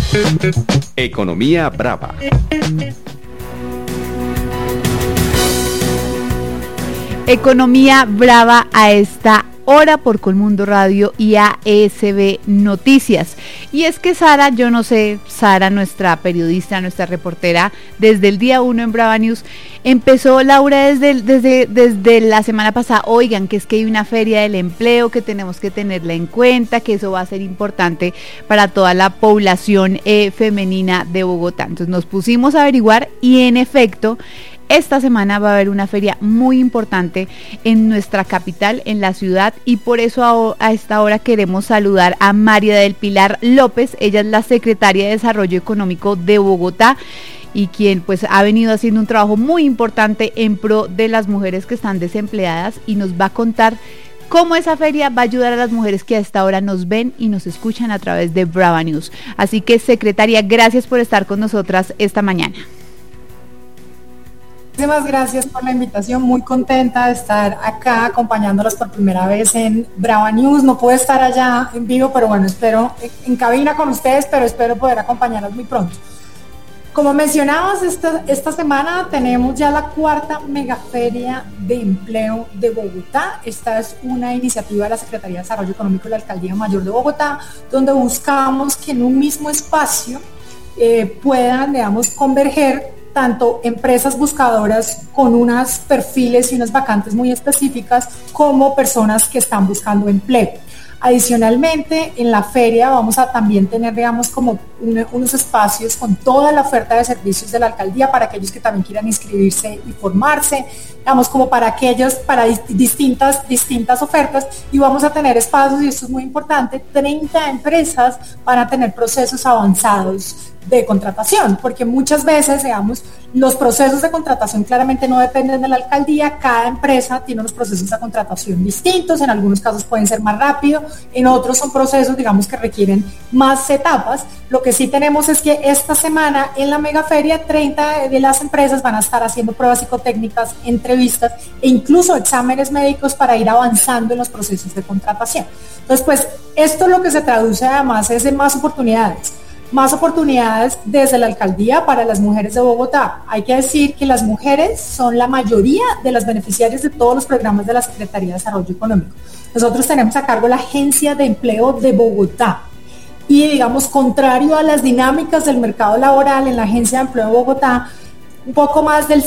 Economía Brava. Economía Brava a esta hora por Colmundo Radio y ASB Noticias. Y es que Sara, yo no sé, Sara, nuestra periodista, nuestra reportera, desde el día 1 en Brava News, empezó, Laura, desde la semana pasada, oigan, que es que hay una feria del empleo, que tenemos que tenerla en cuenta, que eso va a ser importante para toda la población femenina de Bogotá. Entonces nos pusimos a averiguar y en efecto, esta semana va a haber una feria muy importante en nuestra capital, en la ciudad, y por eso a esta hora queremos saludar a María del Pilar López. Ella es la secretaria de Desarrollo Económico de Bogotá y quien pues ha venido haciendo un trabajo muy importante en pro de las mujeres que están desempleadas, y nos va a contar cómo esa feria va a ayudar a las mujeres que a esta hora nos ven y nos escuchan a través de Brava News. Así que, secretaria, gracias por estar con nosotras esta mañana. Muchísimas gracias por la invitación, muy contenta de estar acá acompañándolos por primera vez en Brava News. No puedo estar allá en vivo, pero bueno, espero en cabina con ustedes, pero espero poder acompañarlos muy pronto. Como mencionabas, esta semana tenemos ya la cuarta megaferia de empleo de Bogotá. Esta es una iniciativa de la Secretaría de Desarrollo Económico de la Alcaldía Mayor de Bogotá, donde buscamos que en un mismo espacio puedan, digamos, converger tanto empresas buscadoras con unos perfiles y unas vacantes muy específicas como personas que están buscando empleo. Adicionalmente, en la feria vamos a también tener, digamos, como unos espacios con toda la oferta de servicios de la alcaldía para aquellos que también quieran inscribirse y formarse, digamos, como para aquellos, para distintas ofertas, y vamos a tener espacios, y esto es muy importante, 30 empresas van a tener procesos avanzados de contratación, porque muchas veces, digamos, los procesos de contratación claramente no dependen de la alcaldía. Cada empresa tiene unos procesos de contratación distintos, en algunos casos pueden ser más rápido, en otros son procesos, digamos, que requieren más etapas. Lo que sí tenemos es que esta semana en la megaferia 30 de las empresas van a estar haciendo pruebas psicotécnicas, entrevistas e incluso exámenes médicos para ir avanzando en los procesos de contratación. Entonces, pues, esto lo que se traduce además es en más oportunidades desde la alcaldía para las mujeres de Bogotá. Hay que decir que las mujeres son la mayoría de las beneficiarias de todos los programas de la Secretaría de Desarrollo Económico. Nosotros tenemos a cargo la Agencia de Empleo de Bogotá y, digamos, contrario a las dinámicas del mercado laboral, en la Agencia de Empleo de Bogotá, un poco más del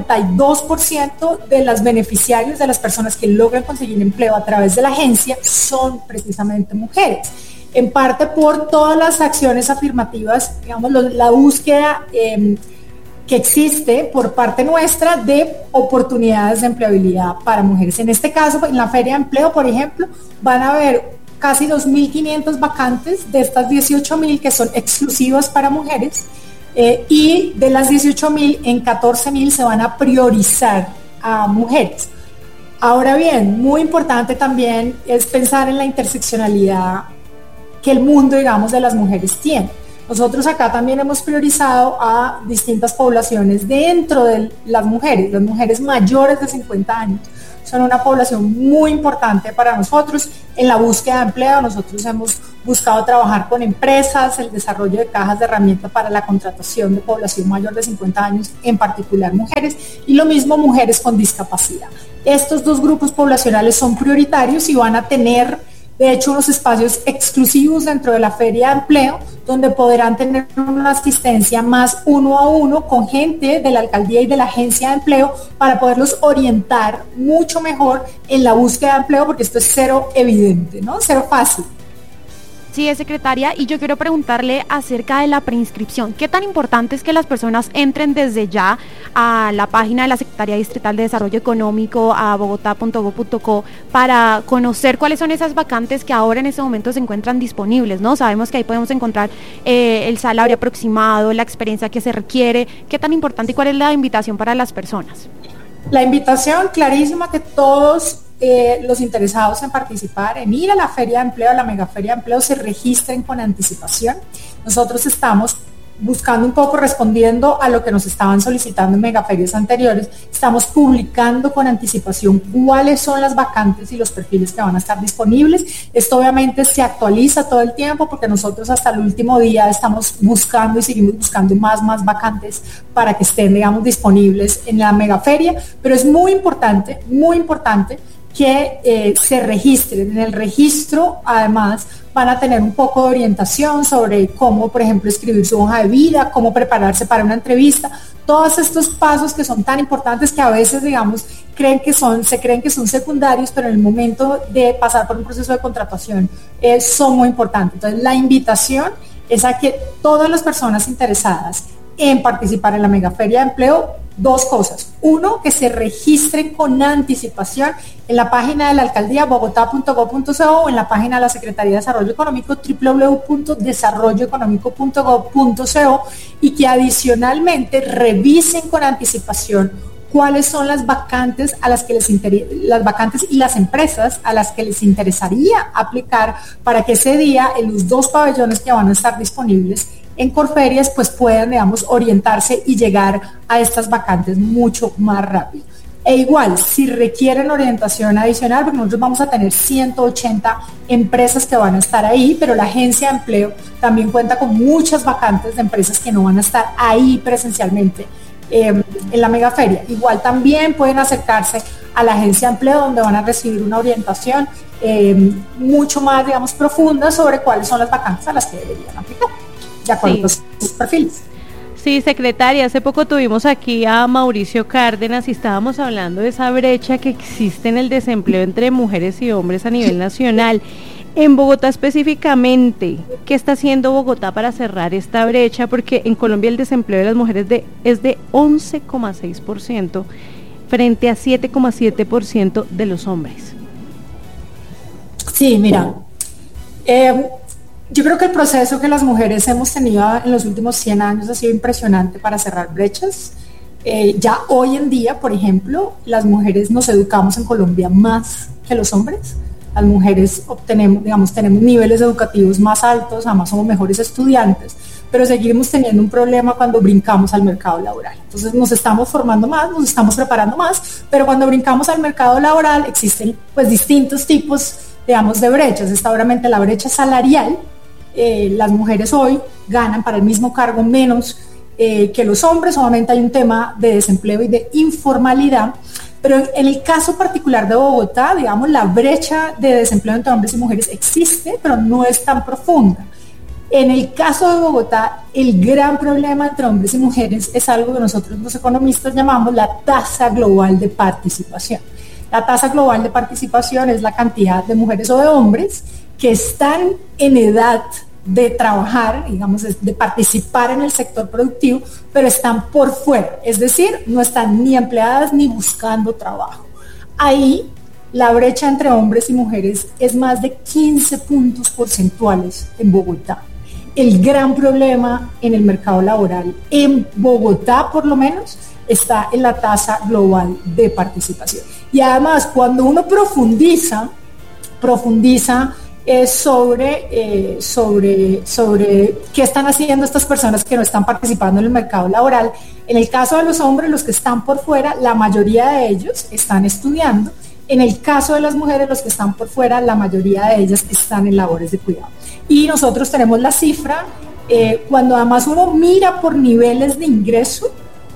52% de las beneficiarios, de las personas que logran conseguir empleo a través de la agencia, son precisamente mujeres. En parte por todas las acciones afirmativas, digamos, la búsqueda que existe por parte nuestra de oportunidades de empleabilidad para mujeres. En este caso, en la Feria de Empleo, por ejemplo, van a haber casi 2.500 vacantes, de estas 18.000 que son exclusivas para mujeres, y de las 18.000, en 14.000 se van a priorizar a mujeres. Ahora bien, muy importante también es pensar en la interseccionalidad que el mundo, digamos, de las mujeres tiene. Nosotros acá también hemos priorizado a distintas poblaciones dentro de las mujeres mayores de 50 años. Son una población muy importante para nosotros. En la búsqueda de empleo, nosotros hemos buscado trabajar con empresas, el desarrollo de cajas de herramientas para la contratación de población mayor de 50 años, en particular mujeres, y lo mismo mujeres con discapacidad. Estos dos grupos poblacionales son prioritarios y van a tener, de hecho, unos espacios exclusivos dentro de la Feria de Empleo, donde podrán tener una asistencia más 1 a 1 con gente de la alcaldía y de la agencia de empleo para poderlos orientar mucho mejor en la búsqueda de empleo, porque esto es cero evidente, ¿no? Cero fácil. Sí, secretaria, y yo quiero preguntarle acerca de la preinscripción. ¿Qué tan importante es que las personas entren desde ya a la página de la Secretaría Distrital de Desarrollo Económico, a bogotá.gov.co, para conocer cuáles son esas vacantes que ahora en este momento se encuentran disponibles, ¿no? Sabemos que ahí podemos encontrar el salario aproximado, la experiencia que se requiere. ¿Qué tan importante y cuál es la invitación para las personas? La invitación clarísima, que todos los interesados en participar, en ir a la Feria de Empleo, a la Megaferia de Empleo, se registren con anticipación. Nosotros estamos buscando un poco, respondiendo a lo que nos estaban solicitando en megaferias anteriores, estamos publicando con anticipación cuáles son las vacantes y los perfiles que van a estar disponibles. Esto obviamente se actualiza todo el tiempo porque nosotros hasta el último día estamos buscando y seguimos buscando más vacantes para que estén, digamos, disponibles en la megaferia, pero es muy importante que se registren. En el registro, además, van a tener un poco de orientación sobre cómo, por ejemplo, escribir su hoja de vida, cómo prepararse para una entrevista, todos estos pasos que son tan importantes que a veces, digamos, se creen que son secundarios, pero en el momento de pasar por un proceso de contratación son muy importantes. Entonces, la invitación es a que todas las personas interesadas en participar en la megaferia de empleo, dos cosas. Uno, que se registren con anticipación en la página de la alcaldía bogotá.gov.co o en la página de la Secretaría de Desarrollo Económico www.desarrolloeconómico.gov.co y que adicionalmente revisen con anticipación cuáles son las vacantes a las que las vacantes y las empresas a las que les interesaría aplicar para que ese día en los 2 pabellones que van a estar disponibles en Corferias pues puedan, digamos, orientarse y llegar a estas vacantes mucho más rápido. E igual, si requieren orientación adicional, porque nosotros vamos a tener 180 empresas que van a estar ahí, pero la agencia de empleo también cuenta con muchas vacantes de empresas que no van a estar ahí presencialmente en la megaferia. Igual también pueden acercarse a la agencia de empleo donde van a recibir una orientación mucho más, digamos, profunda sobre cuáles son las vacantes a las que deberían aplicar, de acuerdo a sus perfiles. Sí, secretaria, hace poco tuvimos aquí a Mauricio Cárdenas y estábamos hablando de esa brecha que existe en el desempleo entre mujeres y hombres a nivel nacional. En Bogotá específicamente, ¿qué está haciendo Bogotá para cerrar esta brecha? Porque en Colombia el desempleo de las mujeres es de 11,6% frente a 7,7% de los hombres. Sí, mira, yo creo que el proceso que las mujeres hemos tenido en los últimos 100 años ha sido impresionante para cerrar brechas. Ya hoy en día, por ejemplo, las mujeres nos educamos en Colombia más que los hombres. Las mujeres tenemos niveles educativos más altos, además somos mejores estudiantes, pero seguimos teniendo un problema cuando brincamos al mercado laboral. Entonces nos estamos formando más, nos estamos preparando más, pero cuando brincamos al mercado laboral existen pues distintos tipos, digamos, de brechas. Está obviamente la brecha salarial. Las mujeres hoy ganan para el mismo cargo menos que los hombres. Obviamente hay un tema de desempleo y de informalidad, pero en el caso particular de Bogotá, digamos, la brecha de desempleo entre hombres y mujeres existe, pero no es tan profunda. En el caso de Bogotá, el gran problema entre hombres y mujeres es algo que nosotros los economistas llamamos la tasa global de participación. La tasa global de participación es la cantidad de mujeres o de hombres que están en edad de trabajar, digamos, de participar en el sector productivo, pero están por fuera, es decir, no están ni empleadas ni buscando trabajo. Ahí la brecha entre hombres y mujeres es más de 15 puntos porcentuales en Bogotá. El gran problema en el mercado laboral, en Bogotá por lo menos, está en la tasa global de participación. Y además, cuando uno profundiza sobre qué están haciendo estas personas que no están participando en el mercado laboral. En el caso de los hombres, los que están por fuera, la mayoría de ellos están estudiando. En el caso de las mujeres, los que están por fuera, la mayoría de ellas están en labores de cuidado. Y nosotros tenemos la cifra, cuando además uno mira por niveles de ingreso,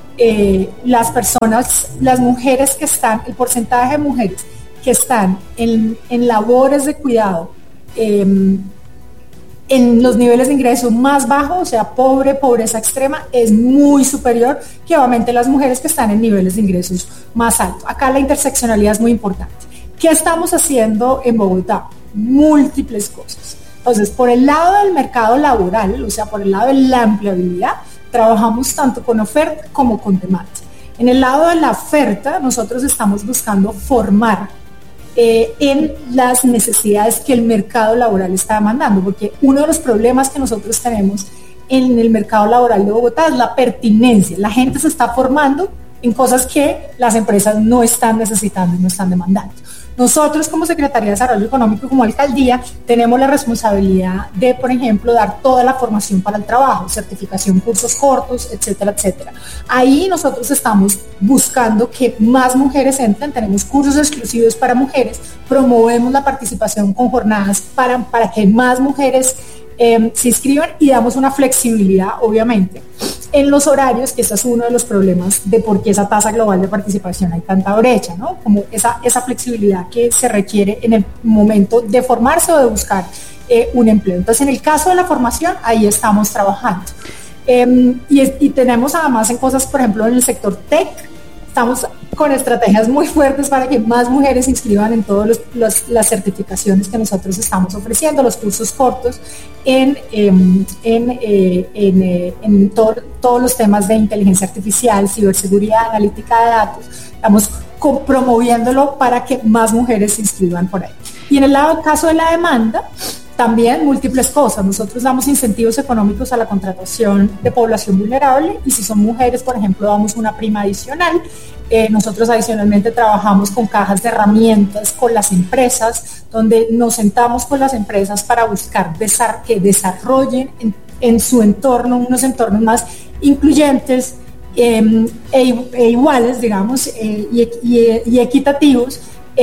las mujeres que están, el porcentaje de mujeres que están en labores de cuidado, en los niveles de ingreso más bajos, o sea, pobreza extrema, es muy superior que obviamente las mujeres que están en niveles de ingresos más altos. Acá la interseccionalidad es muy importante. ¿Qué estamos haciendo en Bogotá? Múltiples cosas. Entonces, por el lado del mercado laboral, o sea, por el lado de la empleabilidad, trabajamos tanto con oferta como con demanda. En el lado de la oferta, nosotros estamos buscando formar en las necesidades que el mercado laboral está demandando, porque uno de los problemas que nosotros tenemos en el mercado laboral de Bogotá es la pertinencia. La gente se está formando, en cosas que las empresas no están necesitando y no están demandando. Nosotros como Secretaría de Desarrollo Económico, como alcaldía, tenemos la responsabilidad de, por ejemplo, dar toda la formación para el trabajo, certificación, cursos cortos, etcétera, etcétera. Ahí nosotros estamos buscando que más mujeres entren, tenemos cursos exclusivos para mujeres, promovemos la participación con jornadas para que más mujeres se inscriban y damos una flexibilidad, obviamente, en los horarios, que ese es uno de los problemas de por qué esa tasa global de participación hay tanta brecha, ¿no? Como esa flexibilidad que se requiere en el momento de formarse o de buscar un empleo. Entonces, en el caso de la formación, ahí estamos trabajando. Y tenemos además en cosas, por ejemplo, en el sector tech, estamos con estrategias muy fuertes para que más mujeres se inscriban en todas las certificaciones que nosotros estamos ofreciendo, los cursos cortos en todos los temas de inteligencia artificial, ciberseguridad, analítica de datos. Estamos promoviéndolo para que más mujeres se inscriban por ahí. Y en el caso de la demanda, también múltiples cosas. Nosotros damos incentivos económicos a la contratación de población vulnerable y si son mujeres, por ejemplo, damos una prima adicional. Nosotros adicionalmente trabajamos con cajas de herramientas con las empresas, donde nos sentamos con las empresas para buscar que desarrollen en su entorno unos entornos más incluyentes e iguales, digamos, y equitativos.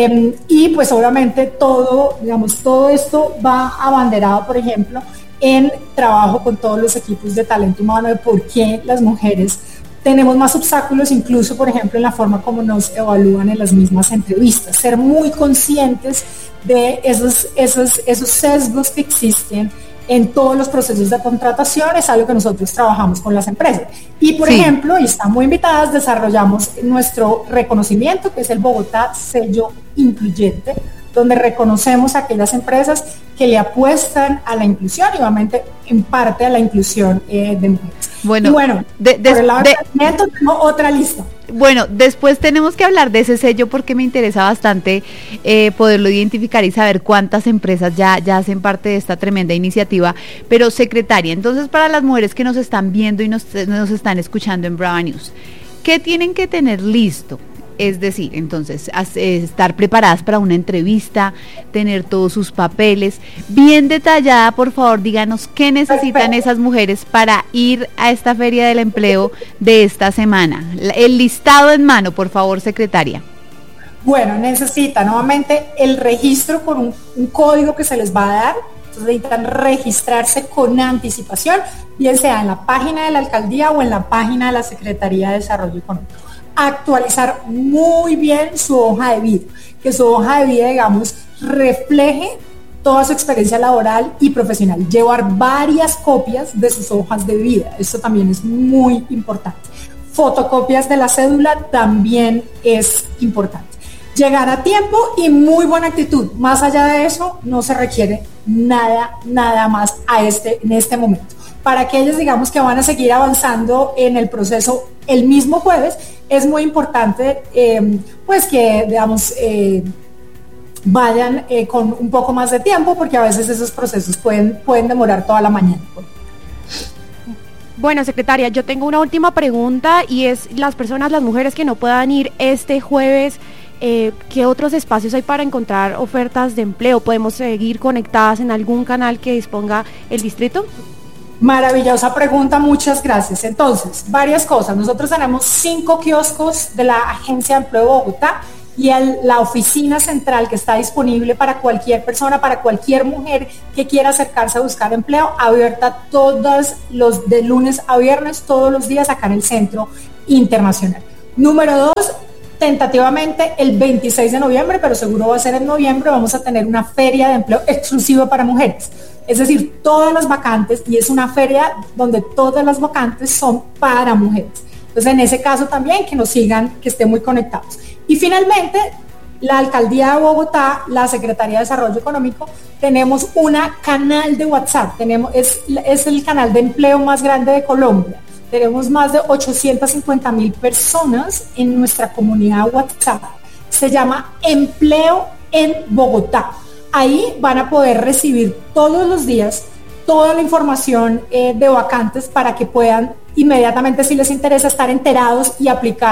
Y pues obviamente todo esto va abanderado, por ejemplo, en trabajo con todos los equipos de talento humano de por qué las mujeres tenemos más obstáculos, incluso, por ejemplo, en la forma como nos evalúan en las mismas entrevistas. Ser muy conscientes de esos sesgos que existen en todos los procesos de contratación es algo que nosotros trabajamos con las empresas. Y, por ejemplo, y están muy invitadas, desarrollamos nuestro reconocimiento, que es el Bogotá Sello Incluyente, donde reconocemos a aquellas empresas que le apuestan a la inclusión y obviamente en parte a la inclusión de mujeres. Bueno, y bueno, por el lado del talento tengo otra lista. Bueno, después tenemos que hablar de ese sello porque me interesa bastante poderlo identificar y saber cuántas empresas ya hacen parte de esta tremenda iniciativa. Pero, secretaria, entonces para las mujeres que nos están viendo y nos están escuchando en Brava News, ¿qué tienen que tener listo? Es decir, entonces, estar preparadas para una entrevista, tener todos sus papeles, bien detallada, por favor, díganos qué necesitan esas mujeres para ir a esta Feria del Empleo de esta semana. El listado en mano, por favor, secretaria. Bueno, necesita nuevamente el registro con un código que se les va a dar. Entonces necesitan registrarse con anticipación, bien sea en la página de la alcaldía o en la página de la Secretaría de Desarrollo Económico. Actualizar muy bien su hoja de vida, que su hoja de vida, digamos, refleje toda su experiencia laboral y profesional. Llevar varias copias de sus hojas de vida, esto también es muy importante. Fotocopias de la cédula también es importante. Llegar a tiempo y muy buena actitud. Más allá de eso, no se requiere nada más en este momento. Para aquellos, digamos, que van a seguir avanzando en el proceso el mismo jueves, es muy importante pues que, digamos, vayan con un poco más de tiempo, porque a veces esos procesos pueden demorar toda la mañana. Bueno, secretaria, yo tengo una última pregunta y es las mujeres que no puedan ir este jueves, ¿qué otros espacios hay para encontrar ofertas de empleo? ¿Podemos seguir conectadas en algún canal que disponga el distrito? Maravillosa pregunta, muchas gracias. Entonces, varias cosas. Nosotros tenemos 5 kioscos de la Agencia de Empleo de Bogotá y la oficina central que está disponible para cualquier persona, para cualquier mujer que quiera acercarse a buscar empleo, abierta de lunes a viernes, todos los días acá en el Centro Internacional. Número 2, tentativamente el 26 de noviembre, pero seguro va a ser en noviembre, vamos a tener una feria de empleo exclusiva para mujeres. Es decir, todas las vacantes, y es una feria donde todas las vacantes son para mujeres. Entonces, en ese caso también, que nos sigan, que estén muy conectados. Y finalmente, la Alcaldía de Bogotá, la Secretaría de Desarrollo Económico, tenemos un canal de WhatsApp. Es el canal de empleo más grande de Colombia. Tenemos más de 850,000 personas en nuestra comunidad WhatsApp. Se llama Empleo en Bogotá. Ahí van a poder recibir todos los días toda la información de vacantes para que puedan inmediatamente, si les interesa, estar enterados y aplicar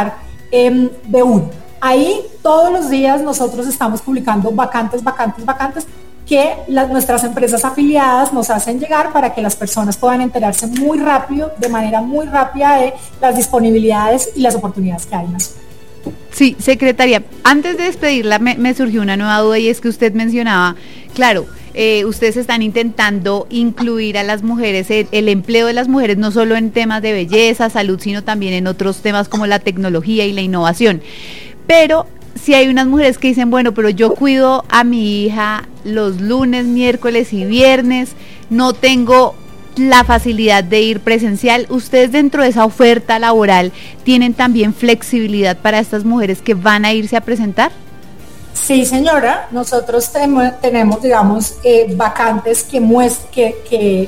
B1. Ahí todos los días nosotros estamos publicando vacantes que nuestras empresas afiliadas nos hacen llegar para que las personas puedan enterarse muy rápido, de manera muy rápida, de las disponibilidades y las oportunidades que hay en la ciudad. Sí, secretaria, antes de despedirla me surgió una nueva duda y es que usted mencionaba, claro, ustedes están intentando incluir a las mujeres, el empleo de las mujeres no solo en temas de belleza, salud, sino también en otros temas como la tecnología y la innovación. Pero si hay unas mujeres que dicen, bueno, pero yo cuido a mi hija los lunes, miércoles y viernes, no tengo la facilidad de ir presencial, ¿ustedes dentro de esa oferta laboral tienen también flexibilidad para estas mujeres que van a irse a presentar? Sí, señora, nosotros tenemos, digamos, vacantes que